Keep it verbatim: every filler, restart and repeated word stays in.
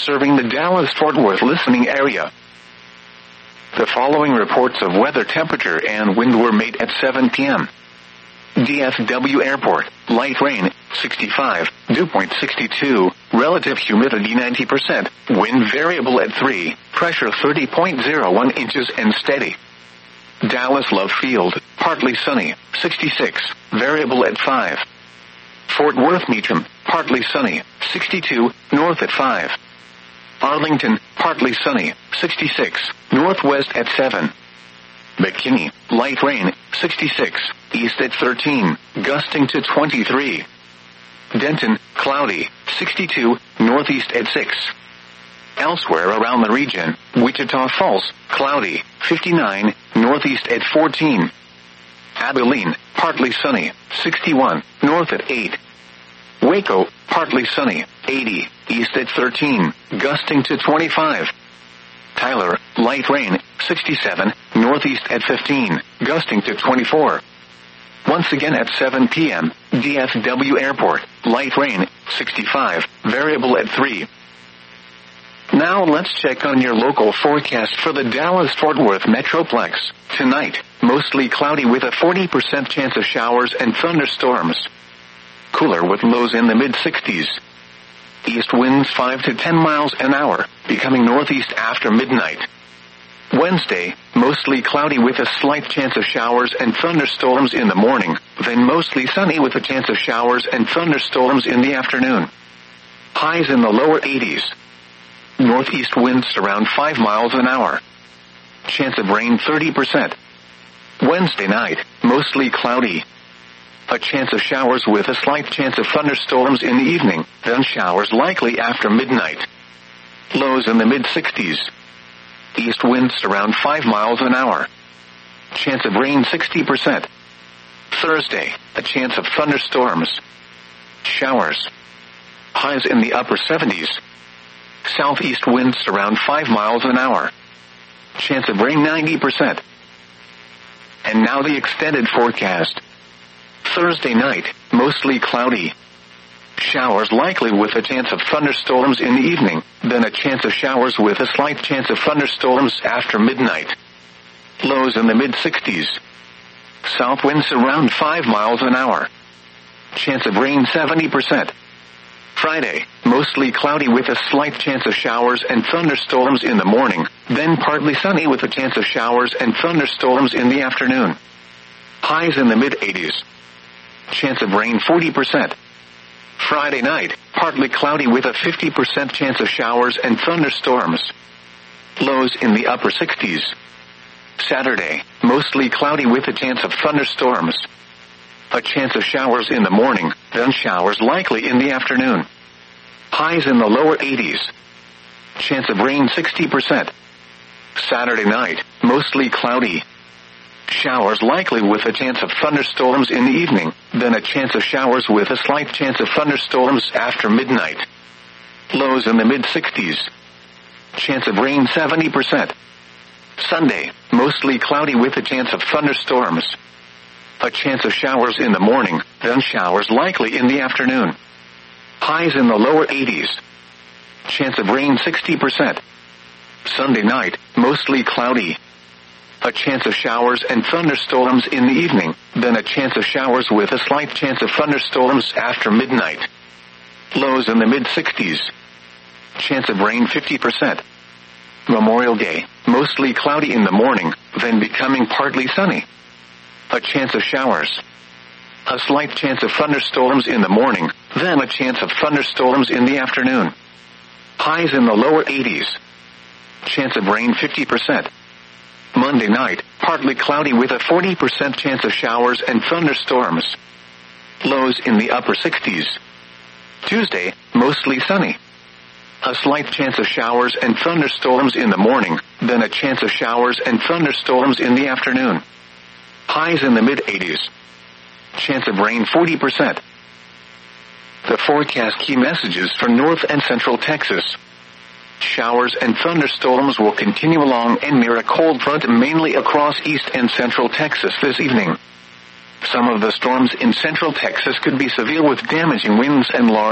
serving the Dallas-Fort Worth listening area. The following reports of weather, temperature, and wind were made at seven p.m. D F W Airport, light rain, sixty-five, dew point sixty-two, relative humidity ninety percent, wind variable at three, pressure thirty point zero one inches and steady. Dallas Love Field, partly sunny, sixty-six, variable at five. Fort Worth Meacham, partly sunny, sixty-two, north at five. Arlington, partly sunny, sixty-six, northwest at seven. McKinney, light rain, sixty-six, east at thirteen, gusting to twenty-three. Denton, cloudy, sixty-two, northeast at six. Elsewhere around the region, Wichita Falls, cloudy, fifty-nine, northeast at fourteen. Abilene, partly sunny, sixty-one, north at eight. Waco, partly sunny, eighty, east at thirteen, gusting to twenty-five. Tyler, light rain, sixty-seven, northeast at fifteen, gusting to twenty-four. Once again at seven p.m., D F W Airport, light rain, sixty-five, variable at three. Now let's check on your local forecast for the Dallas-Fort Worth Metroplex. Tonight, mostly cloudy with a forty percent chance of showers and thunderstorms. Cooler with lows in the mid-sixties. East winds five to ten miles an hour, becoming northeast after midnight. Wednesday, mostly cloudy with a slight chance of showers and thunderstorms in the morning, then mostly sunny with a chance of showers and thunderstorms in the afternoon. Highs in the lower eighties. Northeast winds around five miles an hour. Chance of rain thirty percent. Wednesday night, mostly cloudy. A chance of showers with a slight chance of thunderstorms in the evening, then showers likely after midnight. Lows in the mid-sixties. East winds around five miles an hour. Chance of rain sixty percent. Thursday, a chance of thunderstorms. Showers. Highs in the upper seventies. Southeast winds around five miles an hour. Chance of rain ninety percent. And now the extended forecast. Thursday night, mostly cloudy. Showers likely with a chance of thunderstorms in the evening, then a chance of showers with a slight chance of thunderstorms after midnight. Lows in the mid-sixties. South winds around five miles an hour. Chance of rain seventy percent. Friday, mostly cloudy with a slight chance of showers and thunderstorms in the morning, then partly sunny with a chance of showers and thunderstorms in the afternoon. Highs in the mid-eighties. Chance of rain forty percent. Friday night, partly cloudy with a fifty percent chance of showers and thunderstorms. Lows in the upper sixties. Saturday, mostly cloudy with a chance of thunderstorms. A chance of showers in the morning, then showers likely in the afternoon. Highs in the lower eighties. Chance of rain sixty percent. Saturday night, mostly cloudy. Showers likely with a chance of thunderstorms in the evening, then a chance of showers with a slight chance of thunderstorms after midnight. Lows in the mid-sixties. Chance of rain seventy percent. Sunday, mostly cloudy with a chance of thunderstorms. A chance of showers in the morning, then showers likely in the afternoon. Highs in the lower eighties. Chance of rain sixty percent. Sunday night, mostly cloudy. A chance of showers and thunderstorms in the evening, then a chance of showers with a slight chance of thunderstorms after midnight. Lows in the mid-sixties. Chance of rain fifty percent. Memorial Day, mostly cloudy in the morning, then becoming partly sunny. A chance of showers. A slight chance of thunderstorms in the morning, then a chance of thunderstorms in the afternoon. Highs in the lower eighties. Chance of rain fifty percent. Monday night, partly cloudy with a forty percent chance of showers and thunderstorms. Lows in the upper sixties. Tuesday, mostly sunny. A slight chance of showers and thunderstorms in the morning, then a chance of showers and thunderstorms in the afternoon. Highs in the mid-eighties. Chance of rain forty percent. The forecast key messages for North and Central Texas. Showers and thunderstorms will continue along and near a cold front mainly across East and Central Texas this evening. Some of the storms in Central Texas could be severe with damaging winds and large